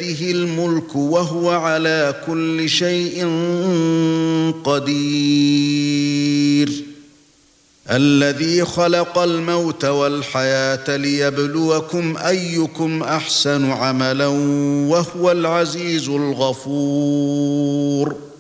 بيده الملك وهو على كل شيء قدير الذي خلق الموت والحياة ليبلوكم أيكم أحسن عملا وهو العزيز الغفور